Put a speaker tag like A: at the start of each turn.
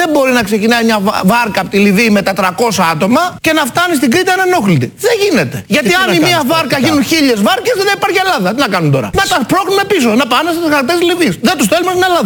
A: Δεν μπορεί να ξεκινάει μια βάρκα από τη Λιβύη με 400 άτομα και να φτάνει στην Κρήτη ανενόχλητη. Δεν γίνεται. Γιατί αν η μία βάρκα γίνουν 1000 βάρκες, δεν υπάρχει Ελλάδα. Τι να κάνουν τώρα? Να τα σπρώχνουμε πίσω, να πάνε στις χαρτές της Λιβύης. Δεν τους στέλνουμε στην Ελλάδα.